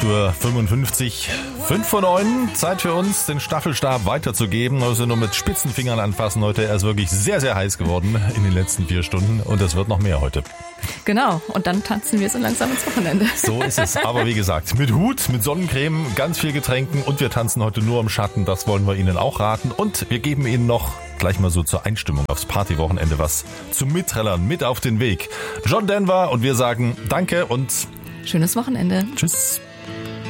8:55 Uhr, 5 vor 9. Zeit für uns, den Staffelstab weiterzugeben. Also nur mit spitzen Fingern anfassen heute. Er ist wirklich sehr, sehr heiß geworden in den letzten 4 Stunden. Und es wird noch mehr heute. Genau, und dann tanzen wir so langsam ins Wochenende. So ist es. Aber wie gesagt, mit Hut, mit Sonnencreme, ganz viel Getränken. Und wir tanzen heute nur im Schatten. Das wollen wir Ihnen auch raten. Und wir geben Ihnen noch gleich mal so zur Einstimmung aufs Partywochenende was zum Mitträllern mit auf den Weg. John Denver und wir sagen Danke und schönes Wochenende. Tschüss.